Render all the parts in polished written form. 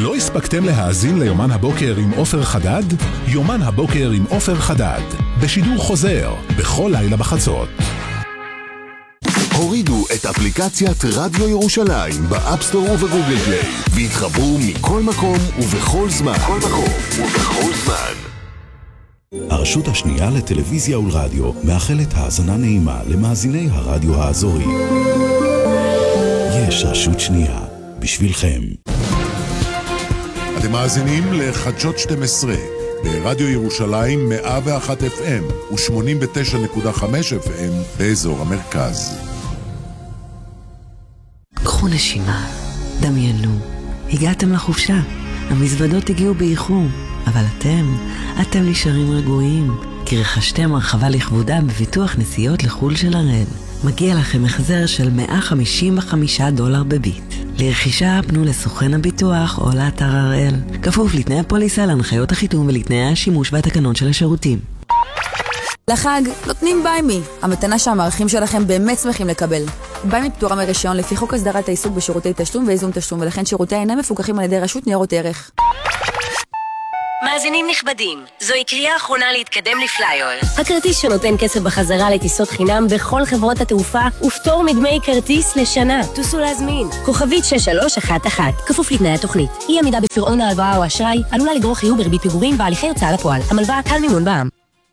לא הספקתם להאזין ליומן הבוקר עם עופר חדד? יומן הבוקר עם עופר חדד, בשידור חוזר, בכל לילה בחצות. הורידו את אפליקציית רדיו ירושלים באפסטור ובגוגל פליי, והתחברו מכל מקום ובכל זמן. הרשות השנייה לטלוויזיה ולרדיו מאחלת האזנה נעימה למאזיני הרדיו האזורי. יש רשות שנייה בשבילכם. אתם מאזינים לחדשות 12 ברדיו ירושלים 101 FM ו-89.5 FM באזור המרכז. קחו נשימה, דמיינו, הגעתם לחופשה, המזוודות הגיעו באיחור, אבל אתם נשארים רגועים, כי רכשתם הרחבה לכבודה בביטוח נסיעות לחול של הראל. מגיע לכם החזר של $155 בביט. לרכישה פנו לסוכן הביטוח או לאתר הראל. כפוף לתנאי הפוליסה, להנחיות החיתום ולתנאי השימוש והתקנון של השירותים. לחג נותנים ביימי, המתנה שהמערכים שלכם באמת שמחים לקבל. ביימי פטורה מרישיון לפי חוק הסדרת העיסוק בשירותי תשלום ואיזון תשלום, ולכן שירותיה אינם מפוקחים על ידי רשות ניירות ערך. מאזינים נכבדים, זוהי קריאה אחרונה להתקדם לפלייר. הכרטיס שנותן כסף בחזרה לטיסות חינם בכל חברות התעופה ופטור מדמי כרטיס לשנה. תוסו להזמין. כוכבית 6311, כפוף לתנאי התוכנית. אי עמידה בפירעון ההלוואה או אשראי עלולה לגרור חיוב בריבית פיגורים והליכי הוצאה לפועל. המלוואה קל מימון בע"מ.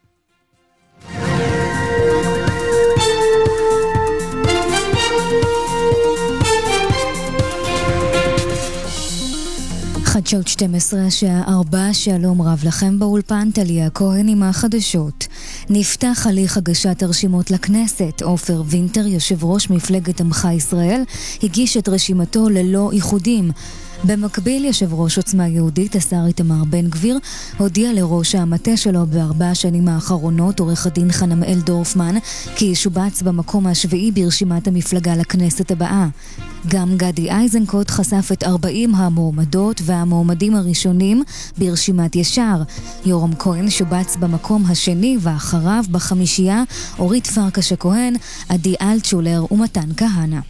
חדשות 12 השעה 4, שלום רב לכם באולפן, טליה כהן עם החדשות. נפתח הליך הגשת הרשימות לכנסת. עופר וינטר, יושב ראש מפלגת עמך ישראל, הגיש את רשימתו ללא איחודים. במקביל, יושב ראש עוצמה יהודית, השר איתמר בן גביר, הודיע לראש המטה שלו ב4 השנים האחרונות, עורך הדין חנמאל דורפמן, כי ישובץ במקום השביעי ברשימת המפלגה לכנסת הבאה. גם גדי איזנקוט חשף את 40 המועמדות והמועמדים הראשונים ברשימת ישר. יורם כהן שובץ במקום השני, ואחריו בחמישייה אורית פרקש הכהן, עדי אלטשולר ומתן כהנא.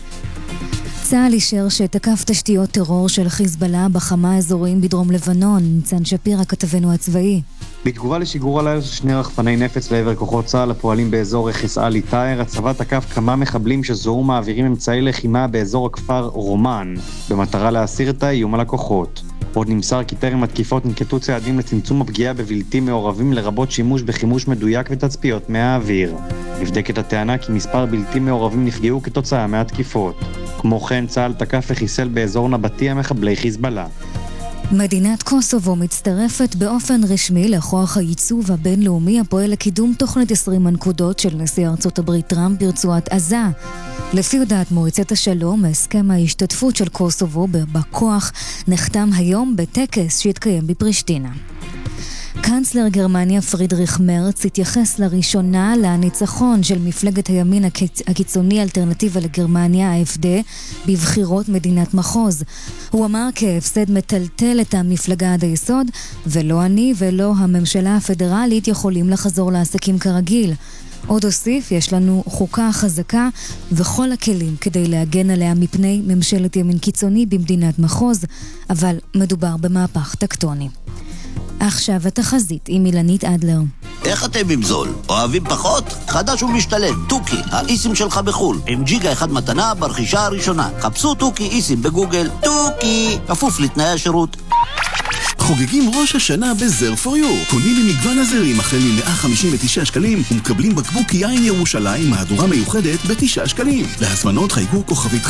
צה"ל אישר שתקף תשתיות טרור של חיזבאללה בכמה אזורים בדרום לבנון. ניצן שפירא, כתבנו הצבאי. בתגובה לשיגור הלילה של 2 רחפני נפץ לעבר כוחות צה"ל הפועלים באזור רכס עלי טאיר, הצבא תקף כמה מחבלים שזוהו מעבירים אמצעי לחימה באזור הכפר רומן, במטרה להסיר את האיום על הכוחות. עוד נמסר כי טרם התקיפות ננקטו צעדים לצמצום הפגיעה בבלתי מעורבים, לרבות שימוש בחימוש מדויק ותצפיות מהאוויר. נבדקת הטענה כי מספר בלתי מעורבים נפגעו כתוצאה מהתקיפות. כמו כן, צה"ל תקף וחיסל באזור נבטיה מחבלי חיזבאללה. מדינת קוסובו מצטרפת באופן רשמי לכוח הייצוב הבינלאומי הפועל לקידום תוכנית 20 הנקודות של נשיא ארצות הברית טראמפ ברצועת עזה. לפי הודעת מועצת השלום, הסכם ההשתתפות של קוסובו בכוח נחתם היום בטקס שהתקיים בפרישטינה. קנצלר גרמניה פרידריך מרץ התייחס לראשונה לניצחון של מפלגת הימין הקיצוני אלטרנטיבה לגרמניה, AfD, בבחירות מדינת מחוז. הוא אמר כי ההפסד מטלטל את המפלגה עד היסוד, ולא אני ולא הממשלה הפדרלית יכולים לחזור לעסקים כרגיל. עוד הוסיף, יש לנו חוקה חזקה וכל הכלים כדי להגן עליה מפני ממשלת ימין קיצוני במדינת מחוז, אבל מדובר במהפך טקטוני. עכשיו התחזית עם אילנית אדלר. איך אתם עם זול? אוהבים פחות? חדש ומשתלם, טוקי, האיסים שלך בחול, עם ג'יגה אחד מתנה ברכישה הראשונה. חפשו טוקי איסים בגוגל. טוקי, כפוף לתנאי השירות. חוגגים ראש השנה בזר פור יו. קונים ממגוון הזרים החל מ-159 שקלים ומקבלים בקבוק יין ירושלים מהדורה מיוחדת ב9 שקלים. להזמנות חייגו כוכבית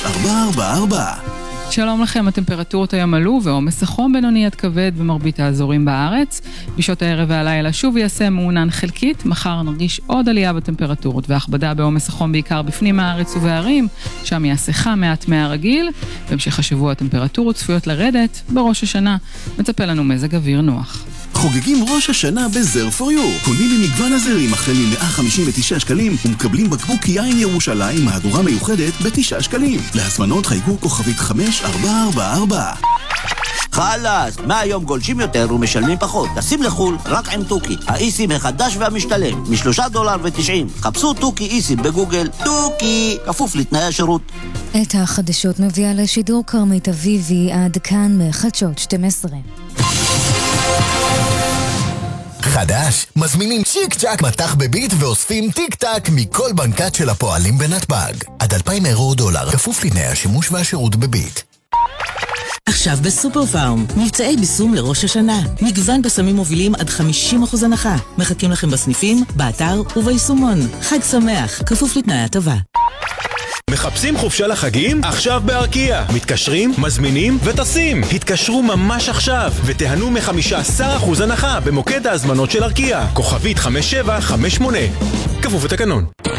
5444. שלום לכם, הטמפרטורות היום עלו ועומס החום בינוני עד כבד במרבית האזורים בארץ. בשעות הערב והלילה שוב יעשה מעונן חלקית, מחר נרגיש עוד עלייה בטמפרטורות והכבדה בעומס החום בעיקר בפנים הארץ ובערים, שם יעשה חם מעט מהרגיל. בהמשך השבוע הטמפרטורות צפויות לרדת, בראש השנה מצפה לנו מזג אוויר נוח. חוגגים ראש השנה בזר פור יו. קונים ממגוון הזרים החל מ-159 שקלים ומקבלים בקבוק יין ירושלים מהדורה מיוחדת ב9 שקלים. להזמנות חייגו כוכבית 5444. חלאס, מהיום גולשים יותר ומשלמים פחות. טסים לחול רק עם טוקי, האיסים החדש והמשתלם, $3.90. חפשו טוקי איסים בגוגל. טוקי, כפוף לתנאי השירות. את החדשות מביאה לשידור כרמית אביבי. עד כאן מחדשות 12. חדש, מזמינים צ'יק צ'ק מטח בביט ואוספים טיק טק מכל בנקת של הפועלים בנתב"ג. עד 2,000 אירו או דולר, כפוף לתנאי השימוש והשירות בביט. עכשיו בסופר פארם, מבצעי ביסום לראש השנה. מגוון בסמים מובילים עד 50% הנחה. מחכים לכם בסניפים, באתר וביישומון. חג שמח, כפוף לתנאי הטבה. מחפשים חופשה לחגים? עכשיו בארקיע. מתקשרים, מזמינים וטסים. התקשרו ממש עכשיו ותיהנו מ-15% הנחה במוקד ההזמנות של ארקיע. כוכבית 5758. כפוף לתקנון.